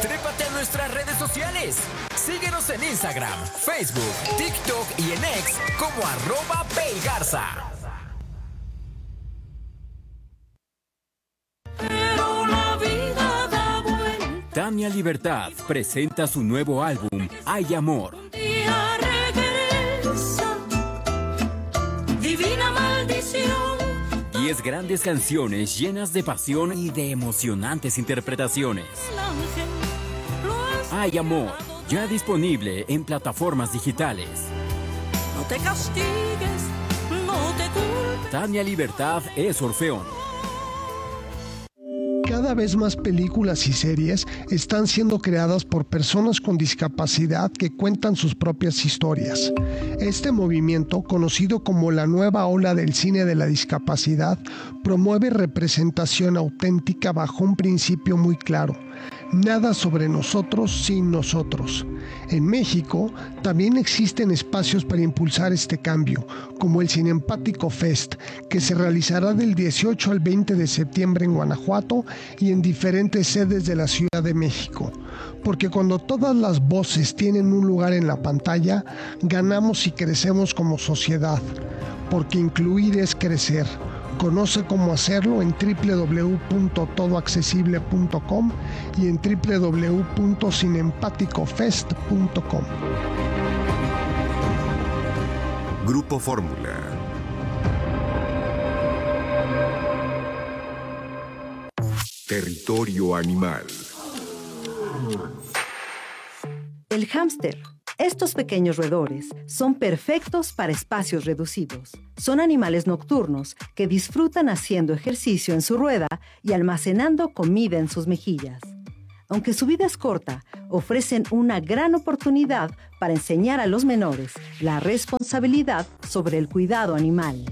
Trépate a nuestras redes sociales. Síguenos en Instagram, Facebook, TikTok y en X como @PayGarza. Tania Libertad presenta su nuevo álbum, Hay Amor. Divina maldición. 10 grandes canciones llenas de pasión y de emocionantes interpretaciones. Hay Amor, ya disponible en plataformas digitales. No te castigues, no te culpes. Tania Libertad es Orfeón. Cada vez más películas y series están siendo creadas por personas con discapacidad que cuentan sus propias historias. Este movimiento, conocido como la nueva ola del cine de la discapacidad, promueve representación auténtica bajo un principio muy claro: nada sobre nosotros sin nosotros. En México también existen espacios para impulsar este cambio, como el Cinempático Fest, que se realizará del 18 al 20 de septiembre en Guanajuato y en diferentes sedes de la Ciudad de México. Porque cuando todas las voces tienen un lugar en la pantalla, ganamos y crecemos como sociedad. Porque incluir es crecer. Conoce cómo hacerlo en www.todoaccesible.com y en www.cinempaticofest.com. Grupo Fórmula. Territorio animal. El hámster. Estos pequeños roedores son perfectos para espacios reducidos. Son animales nocturnos que disfrutan haciendo ejercicio en su rueda y almacenando comida en sus mejillas. Aunque su vida es corta, ofrecen una gran oportunidad para enseñar a los menores la responsabilidad sobre el cuidado animal.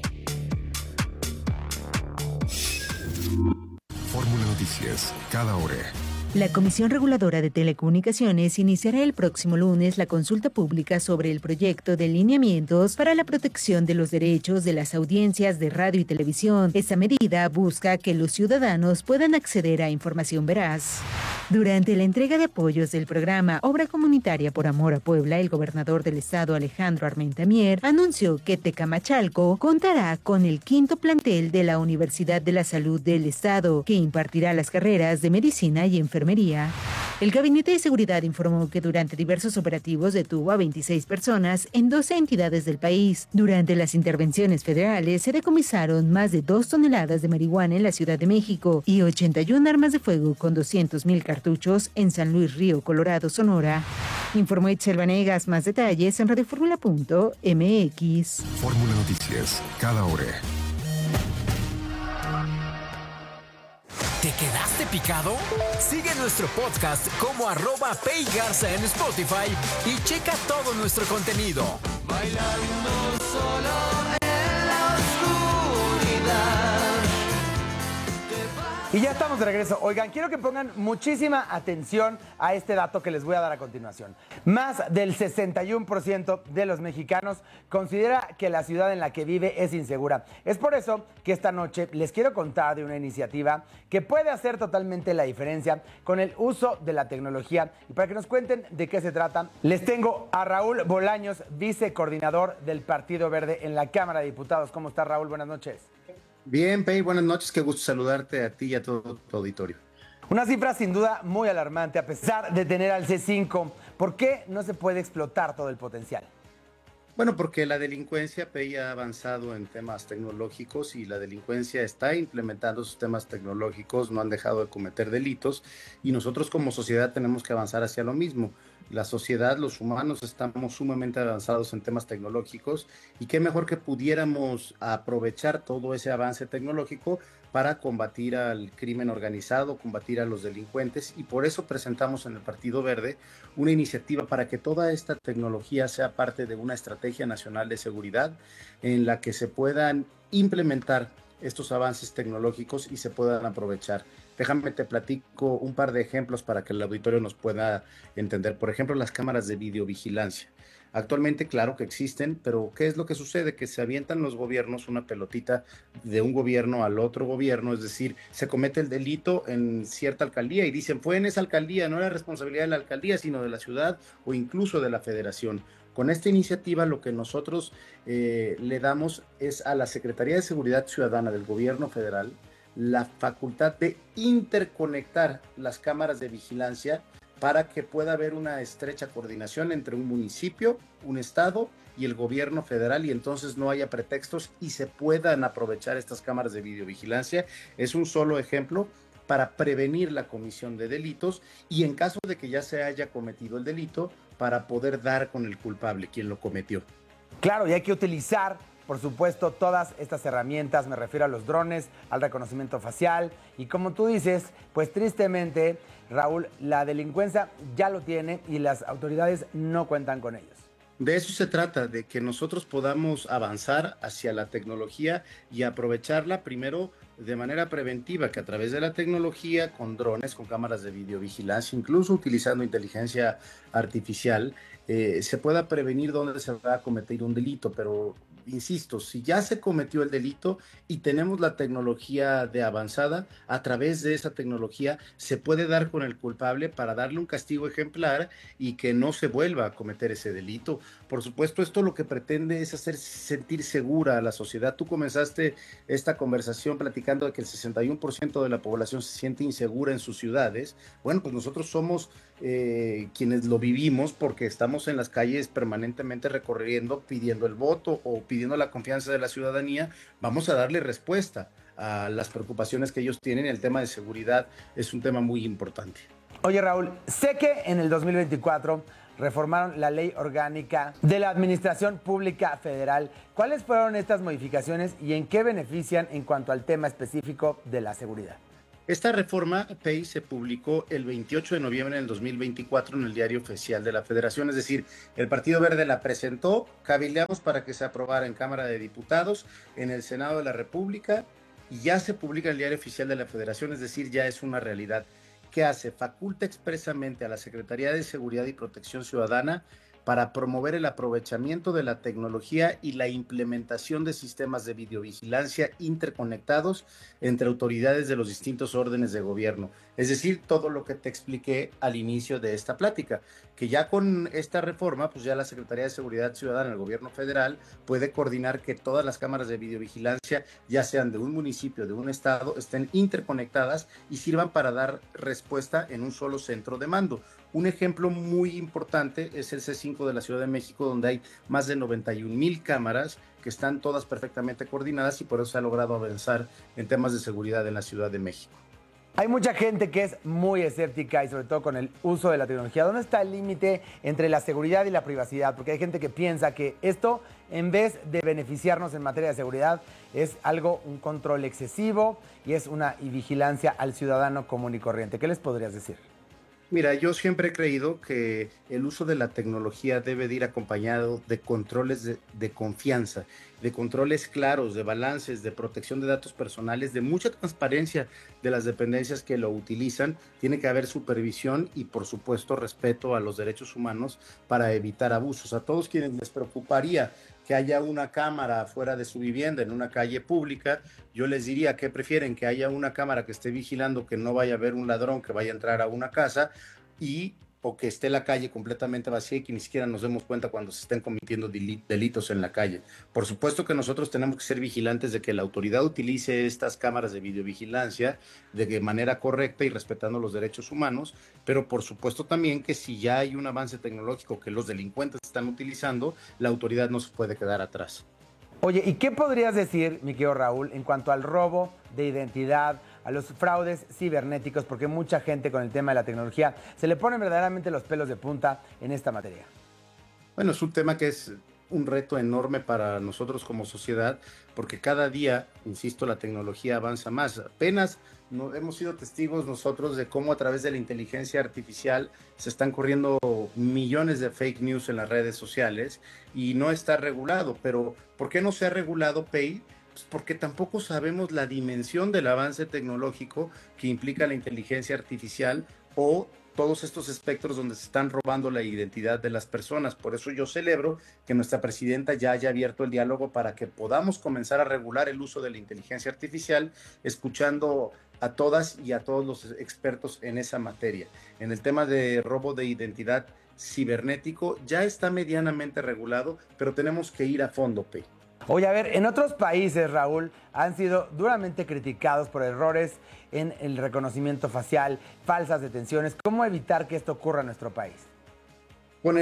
Fórmula Noticias, cada hora. La Comisión Reguladora de Telecomunicaciones iniciará el próximo lunes la consulta pública sobre el proyecto de lineamientos para la protección de los derechos de las audiencias de radio y televisión. Esta medida busca que los ciudadanos puedan acceder a información veraz. Durante la entrega de apoyos del programa Obra Comunitaria por Amor a Puebla, el gobernador del estado, Alejandro Armenta Mier, anunció que Tecamachalco contará con el 5º plantel de la Universidad de la Salud del Estado, que impartirá las carreras de Medicina y Enfermería. El Gabinete de Seguridad informó que durante diversos operativos detuvo a 26 personas en 12 entidades del país. Durante las intervenciones federales se decomisaron más de 2 toneladas de marihuana en la Ciudad de México y 81 armas de fuego con 200,000 cartuchos en San Luis Río Colorado, Sonora. Informó Itzel Vanegas. Más detalles en radioformula.mx. Fórmula Noticias, cada hora. ¿Te quedaste picado? Sigue nuestro podcast como @PayGarza en Spotify y checa todo nuestro contenido. Bailando solo en la oscuridad. Y ya estamos de regreso. Oigan, quiero que pongan muchísima atención a este dato que les voy a dar a continuación. Más del 61% de los mexicanos considera que la ciudad en la que vive es insegura. Es por eso que esta noche les quiero contar de una iniciativa que puede hacer totalmente la diferencia con el uso de la tecnología. Y para que nos cuenten de qué se trata, les tengo a Raúl Bolaños, vicecoordinador del Partido Verde en la Cámara de Diputados. ¿Cómo está, Raúl? Buenas noches. Bien, Pei, buenas noches, qué gusto saludarte a ti y a todo tu auditorio. Una cifra sin duda muy alarmante a pesar de tener al C5. ¿Por qué no se puede explotar todo el potencial? Bueno, porque la delincuencia, Pei, ha avanzado en temas tecnológicos y la delincuencia está implementando sus temas tecnológicos, no han dejado de cometer delitos y nosotros como sociedad tenemos que avanzar hacia lo mismo. La sociedad, los humanos, estamos sumamente avanzados en temas tecnológicos y qué mejor que pudiéramos aprovechar todo ese avance tecnológico para combatir al crimen organizado, combatir a los delincuentes y por eso presentamos en el Partido Verde una iniciativa para que toda esta tecnología sea parte de una estrategia nacional de seguridad en la que se puedan implementar estos avances tecnológicos y se puedan aprovechar. Déjame te platico un par de ejemplos para que el auditorio nos pueda entender. Por ejemplo, las cámaras de videovigilancia. Actualmente, claro que existen, pero ¿qué es lo que sucede? Que se avientan los gobiernos una pelotita de un gobierno al otro gobierno, es decir, se comete el delito en cierta alcaldía y dicen, fue en esa alcaldía, no era responsabilidad de la alcaldía, sino de la ciudad o incluso de la federación. Con esta iniciativa lo que nosotros le damos es a la Secretaría de Seguridad Ciudadana del Gobierno Federal la facultad de interconectar las cámaras de vigilancia para que pueda haber una estrecha coordinación entre un municipio, un estado y el gobierno federal, y entonces no haya pretextos y se puedan aprovechar estas cámaras de videovigilancia. Es un solo ejemplo para prevenir la comisión de delitos y en caso de que ya se haya cometido el delito, para poder dar con el culpable, quien lo cometió. Claro, y hay que utilizar, por supuesto, todas estas herramientas, me refiero a los drones, al reconocimiento facial, y como tú dices, pues tristemente, Raúl, la delincuencia ya lo tiene y las autoridades no cuentan con ellos. De eso se trata, de que nosotros podamos avanzar hacia la tecnología y aprovecharla primero de manera preventiva, que a través de la tecnología, con drones, con cámaras de videovigilancia, incluso utilizando inteligencia artificial, se pueda prevenir dónde se va a cometer un delito. Pero insisto, si ya se cometió el delito y tenemos la tecnología de avanzada, a través de esa tecnología se puede dar con el culpable para darle un castigo ejemplar y que no se vuelva a cometer ese delito. Por supuesto, esto lo que pretende es hacer sentir segura a la sociedad. Tú comenzaste esta conversación platicando de que el 61% de la población se siente insegura en sus ciudades. Bueno, pues nosotros somos quienes lo vivimos porque estamos en las calles permanentemente recorriendo, pidiendo el voto o pidiendo la confianza de la ciudadanía. Vamos a darle respuesta a las preocupaciones que ellos tienen. El tema de seguridad es un tema muy importante. Oye, Raúl, sé que en el 2024 reformaron la ley orgánica de la Administración Pública Federal. ¿Cuáles fueron estas modificaciones y en qué benefician en cuanto al tema específico de la seguridad? Esta reforma, PEI, se publicó el 28 de noviembre del 2024 en el Diario Oficial de la Federación, es decir, el Partido Verde la presentó, cabildeamos para que se aprobara en Cámara de Diputados, en el Senado de la República, y ya se publica en el Diario Oficial de la Federación, es decir, ya es una realidad. ¿Qué hace? Faculta expresamente a la Secretaría de Seguridad y Protección Ciudadana para promover el aprovechamiento de la tecnología y la implementación de sistemas de videovigilancia interconectados entre autoridades de los distintos órdenes de gobierno. Es decir, todo lo que te expliqué al inicio de esta plática, que ya con esta reforma, pues ya la Secretaría de Seguridad Ciudadana del Gobierno Federal puede coordinar que todas las cámaras de videovigilancia, ya sean de un municipio, de un estado, estén interconectadas y sirvan para dar respuesta en un solo centro de mando. Un ejemplo muy importante es el C5 de la Ciudad de México, donde hay más de 91,000 cámaras que están todas perfectamente coordinadas y por eso se ha logrado avanzar en temas de seguridad en la Ciudad de México. Hay mucha gente que es muy escéptica y sobre todo con el uso de la tecnología. ¿Dónde está el límite entre la seguridad y la privacidad? Porque hay gente que piensa que esto, en vez de beneficiarnos en materia de seguridad, es un control excesivo y es una vigilancia al ciudadano común y corriente. ¿Qué les podrías decir? Mira, yo siempre he creído que el uso de la tecnología debe de ir acompañado de controles de confianza, de controles claros, de balances, de protección de datos personales, de mucha transparencia de las dependencias que lo utilizan. Tiene que haber supervisión y, por supuesto, respeto a los derechos humanos para evitar abusos. A todos quienes les preocuparía que haya una cámara fuera de su vivienda, en una calle pública, yo les diría que prefieren que haya una cámara que esté vigilando que no vaya a haber un ladrón que vaya a entrar a una casa o que esté la calle completamente vacía y que ni siquiera nos demos cuenta cuando se estén cometiendo delitos en la calle. Por supuesto que nosotros tenemos que ser vigilantes de que la autoridad utilice estas cámaras de videovigilancia de manera correcta y respetando los derechos humanos, pero por supuesto también que si ya hay un avance tecnológico que los delincuentes están utilizando, la autoridad no se puede quedar atrás. Oye, ¿y qué podrías decir, mi querido Raúl, en cuanto al robo de identidad, a los fraudes cibernéticos? Porque mucha gente con el tema de la tecnología se le ponen verdaderamente los pelos de punta en esta materia. Bueno, es un tema que es un reto enorme para nosotros como sociedad, porque cada día, insisto, la tecnología avanza más. Apenas hemos sido testigos nosotros de cómo a través de la inteligencia artificial se están corriendo millones de fake news en las redes sociales y no está regulado. Pero ¿por qué no se ha regulado, PEI? Pues porque tampoco sabemos la dimensión del avance tecnológico que implica la inteligencia artificial o todos estos espectros donde se están robando la identidad de las personas. Por eso yo celebro que nuestra presidenta ya haya abierto el diálogo para que podamos comenzar a regular el uso de la inteligencia artificial, escuchando a todas y a todos los expertos en esa materia. En el tema de robo de identidad cibernético ya está medianamente regulado, pero tenemos que ir a fondo, Pei. Oye, a ver, en otros países, Raúl, han sido duramente criticados por errores en el reconocimiento facial, falsas detenciones. ¿Cómo evitar que esto ocurra en nuestro país? Con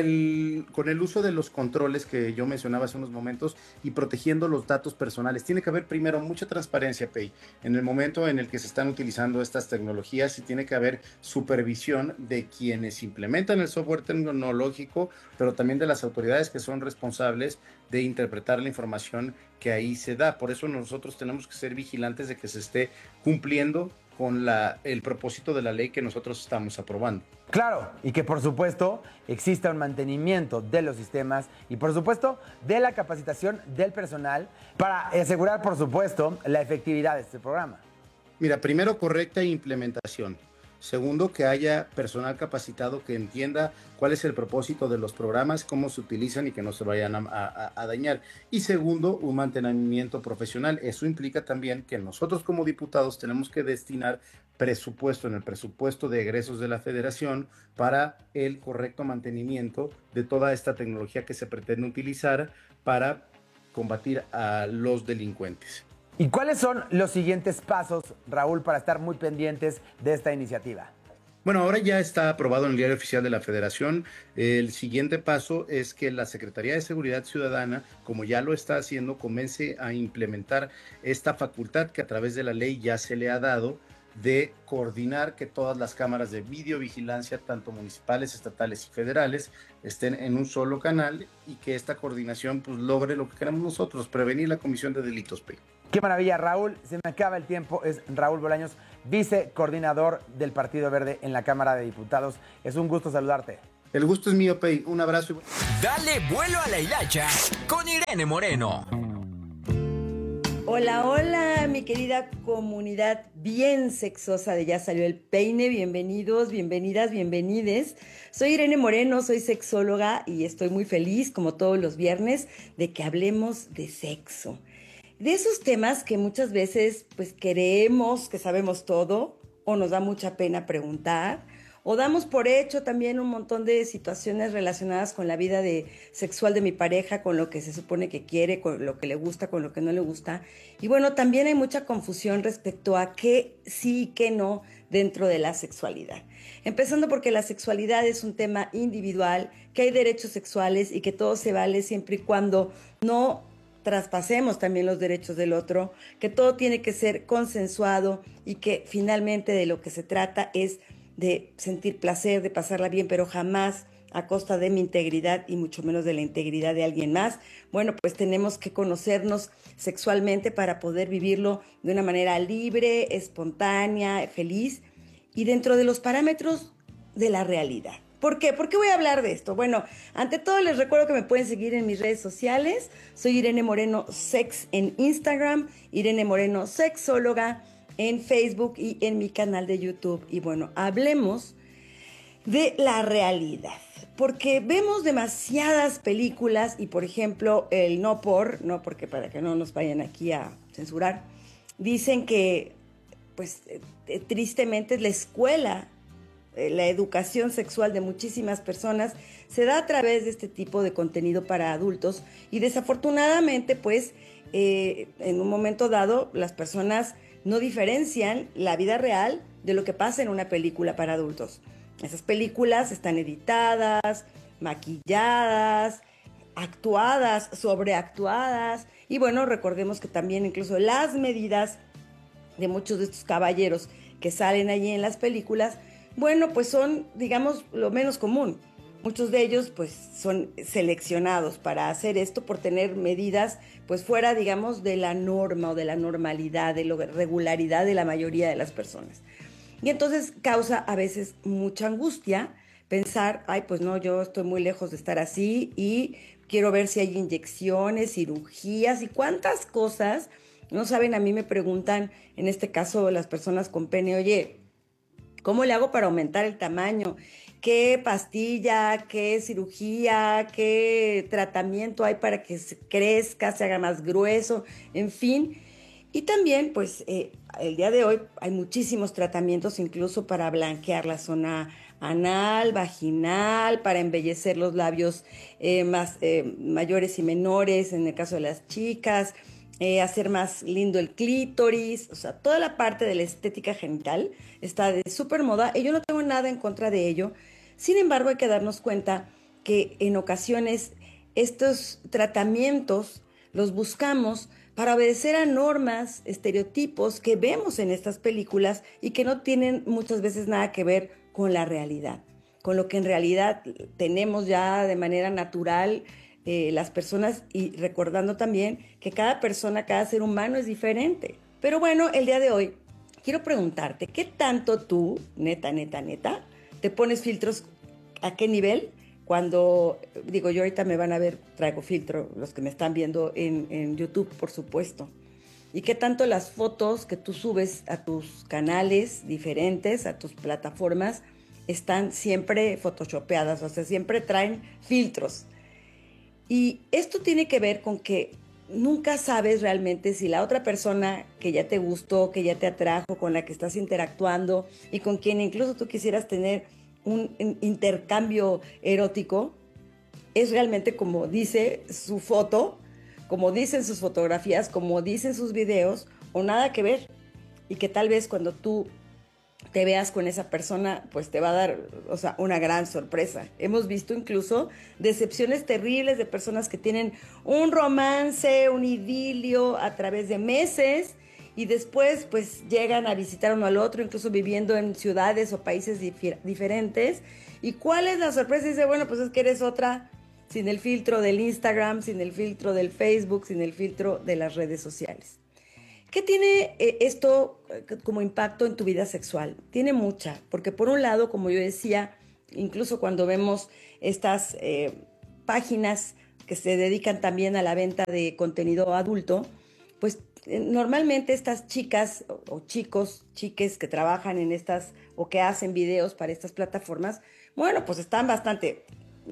el uso de los controles que yo mencionaba hace unos momentos y protegiendo los datos personales. Tiene que haber primero mucha transparencia, Pei, en el momento en el que se están utilizando estas tecnologías, y tiene que haber supervisión de quienes implementan el software tecnológico, pero también de las autoridades que son responsables de interpretar la información que ahí se da. Por eso nosotros tenemos que ser vigilantes de que se esté cumpliendo con el propósito de la ley que nosotros estamos aprobando. Claro, y que por supuesto exista un mantenimiento de los sistemas y por supuesto de la capacitación del personal para asegurar por supuesto la efectividad de este programa. Mira, primero, correcta implementación. Segundo, que haya personal capacitado que entienda cuál es el propósito de los programas, cómo se utilizan y que no se vayan a dañar. Y segundo, un mantenimiento profesional. Eso implica también que nosotros como diputados tenemos que destinar presupuesto en el presupuesto de egresos de la Federación para el correcto mantenimiento de toda esta tecnología que se pretende utilizar para combatir a los delincuentes. ¿Y cuáles son los siguientes pasos, Raúl, para estar muy pendientes de esta iniciativa? Bueno, ahora ya está aprobado en el Diario Oficial de la Federación. El siguiente paso es que la Secretaría de Seguridad Ciudadana, como ya lo está haciendo, comience a implementar esta facultad que a través de la ley ya se le ha dado de coordinar que todas las cámaras de videovigilancia, tanto municipales, estatales y federales, estén en un solo canal y que esta coordinación pues logre lo que queremos nosotros, prevenir la comisión de delitos, Pei. Qué maravilla, Raúl. Se me acaba el tiempo. Es Raúl Bolaños, vicecoordinador del Partido Verde en la Cámara de Diputados. Es un gusto saludarte. El gusto es mío, Pei. Un abrazo. Dale vuelo a la hilacha con Irene Moreno. Hola, hola, mi querida comunidad bien sexosa de Ya Salió el Peine. Bienvenidos, bienvenidas, bienvenides. Soy Irene Moreno, soy sexóloga y estoy muy feliz, como todos los viernes, de que hablemos de sexo. De esos temas que muchas veces pues creemos que sabemos todo o nos da mucha pena preguntar o damos por hecho también un montón de situaciones relacionadas con la vida sexual de mi pareja, con lo que se supone que quiere, con lo que le gusta, con lo que no le gusta. Y bueno, también hay mucha confusión respecto a qué sí y qué no dentro de la sexualidad. Empezando porque la sexualidad es un tema individual, que hay derechos sexuales y que todo se vale siempre y cuando no traspasemos también los derechos del otro, que todo tiene que ser consensuado y que finalmente de lo que se trata es de sentir placer, de pasarla bien, pero jamás a costa de mi integridad y mucho menos de la integridad de alguien más. Bueno, pues tenemos que conocernos sexualmente para poder vivirlo de una manera libre, espontánea, feliz y dentro de los parámetros de la realidad. ¿Por qué? ¿Por qué voy a hablar de esto? Bueno, ante todo les recuerdo que me pueden seguir en mis redes sociales. Soy Irene Moreno Sex en Instagram, Irene Moreno Sexóloga en Facebook y en mi canal de YouTube. Y bueno, hablemos de la realidad, porque vemos demasiadas películas y, por ejemplo, el no porque para que no nos vayan aquí a censurar, dicen que, pues, tristemente la escuela, la educación sexual de muchísimas personas se da a través de este tipo de contenido para adultos y desafortunadamente pues en un momento dado las personas no diferencian la vida real de lo que pasa en una película para adultos. Esas películas están editadas, maquilladas, actuadas, sobreactuadas y bueno, recordemos que también incluso las medidas de muchos de estos caballeros que salen allí en las películas, bueno, pues son, digamos, lo menos común. Muchos de ellos, pues, son seleccionados para hacer esto por tener medidas, pues, fuera, digamos, de la norma o de la normalidad, de la regularidad de la mayoría de las personas. Y entonces causa a veces mucha angustia pensar, ay, pues no, yo estoy muy lejos de estar así y quiero ver si hay inyecciones, cirugías y cuántas cosas No saben, a mí me preguntan, en este caso las personas con pene, oye, ¿cómo le hago para aumentar el tamaño? ¿Qué pastilla, qué cirugía, qué tratamiento hay para que crezca, se haga más grueso? En fin. Y también, pues, el día de hoy hay muchísimos tratamientos, incluso para blanquear la zona anal, vaginal, para embellecer los labios mayores y menores, en el caso de las chicas, hacer más lindo el clítoris, o sea, toda la parte de la estética genital está de súper moda y yo no tengo nada en contra de ello. Sin embargo, hay que darnos cuenta que en ocasiones estos tratamientos los buscamos para obedecer a normas, estereotipos que vemos en estas películas y que no tienen muchas veces nada que ver con la realidad, con lo que en realidad tenemos ya de manera natural las personas, y recordando también que cada persona, cada ser humano es diferente. Pero bueno, el día de hoy quiero preguntarte, ¿qué tanto tú, neta, te pones filtros? ¿A qué nivel? Cuando, digo, yo ahorita me van a ver, traigo filtro, los que me están viendo en YouTube, por supuesto. ¿Y qué tanto las fotos que tú subes a tus canales diferentes, a tus plataformas, están siempre photoshopeadas? O sea, siempre traen filtros. Y esto tiene que ver con que nunca sabes realmente si la otra persona que ya te gustó, que ya te atrajo, con la que estás interactuando y con quien incluso tú quisieras tener un intercambio erótico, es realmente como dice su foto, como dicen sus fotografías, como dicen sus videos, o nada que ver. Y que tal vez cuando tú te veas con esa persona, pues te va a dar, o sea, una gran sorpresa. Hemos visto incluso decepciones terribles de personas que tienen un romance, un idilio a través de meses, y después pues llegan a visitar uno al otro, incluso viviendo en ciudades o países diferentes. ¿Y cuál es la sorpresa? Dice, bueno, pues es que eres otra, sin el filtro del Instagram, sin el filtro del Facebook, sin el filtro de las redes sociales. ¿Qué tiene esto como impacto en tu vida sexual? Tiene mucha, porque por un lado, como yo decía, incluso cuando vemos estas páginas que se dedican también a la venta de contenido adulto, pues normalmente estas chicas o chicos, chiques que trabajan en estas o que hacen videos para estas plataformas, bueno, pues están bastante,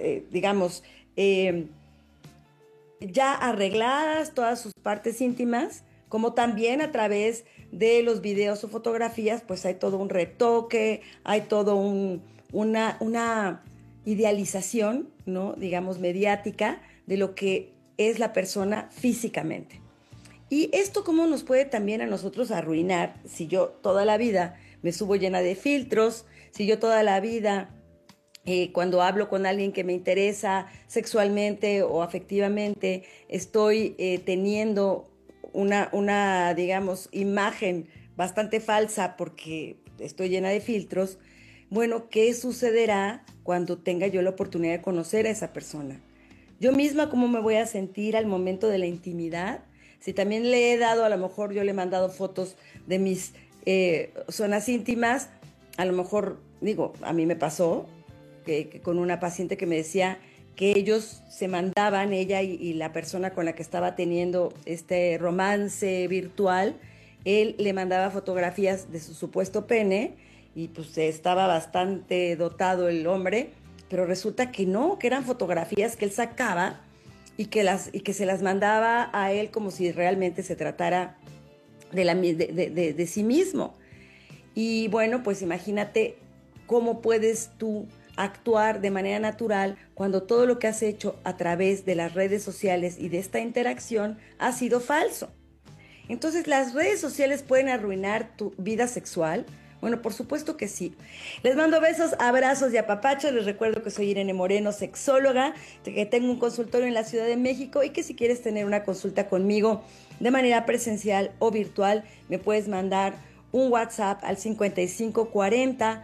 ya arregladas todas sus partes íntimas, como también a través de los videos o fotografías, pues hay todo un retoque, hay todo una idealización, ¿no? Digamos, mediática de lo que es la persona físicamente. Y esto cómo nos puede también a nosotros arruinar si yo toda la vida me subo llena de filtros, si yo toda la vida cuando hablo con alguien que me interesa sexualmente o afectivamente estoy teniendo una, digamos, imagen bastante falsa porque estoy llena de filtros. Bueno, ¿qué sucederá cuando tenga yo la oportunidad de conocer a esa persona? Yo misma, ¿cómo me voy a sentir al momento de la intimidad? Si también le he dado, a lo mejor yo le he mandado fotos de mis zonas íntimas, a lo mejor, digo, a mí me pasó que con una paciente que me decía que ellos se mandaban, ella y la persona con la que estaba teniendo este romance virtual, él le mandaba fotografías de su supuesto pene y pues estaba bastante dotado el hombre, pero resulta que no, que eran fotografías que él sacaba y que se las mandaba a él como si realmente se tratara de sí mismo. Y bueno, pues imagínate cómo puedes tú actuar de manera natural cuando todo lo que has hecho a través de las redes sociales y de esta interacción ha sido falso. Entonces, ¿las redes sociales pueden arruinar tu vida sexual? Bueno, por supuesto que sí. Les mando besos, abrazos y apapachos. Les recuerdo que soy Irene Moreno, sexóloga, que tengo un consultorio en la Ciudad de México y que si quieres tener una consulta conmigo de manera presencial o virtual, me puedes mandar un WhatsApp al 5540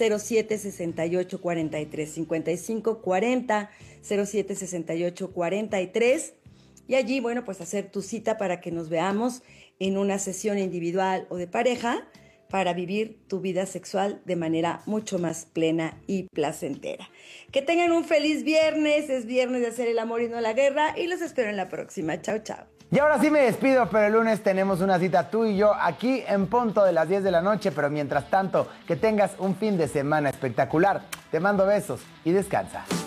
076843, 5540 076843, y allí, bueno, pues hacer tu cita para que nos veamos en una sesión individual o de pareja para vivir tu vida sexual de manera mucho más plena y placentera. Que tengan un feliz viernes, es viernes de hacer el amor y no la guerra, y los espero en la próxima. Chao, chao. Y ahora sí me despido, pero el lunes tenemos una cita tú y yo aquí en punto de las 10 de la noche. Pero mientras tanto, que tengas un fin de semana espectacular. Te mando besos y descansa.